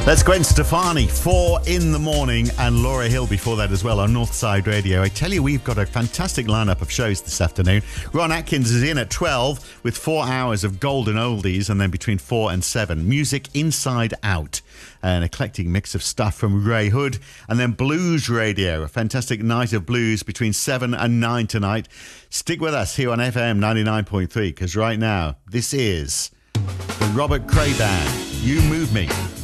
That's Gwen Stefani, 4 in the morning, and Laura Hill before that as well on Northside Radio. I tell you, we've got a fantastic lineup of shows this afternoon. Ron Atkins is in at 12 with 4 hours of golden oldies, and then between 4 and 7, music inside out. An eclectic mix of stuff from Ray Hood, and then Blues Radio, a fantastic night of blues between 7 and 9 tonight. Stick with us here on FM 99.3, because right now, this is the Robert Cray Band. You Move Me.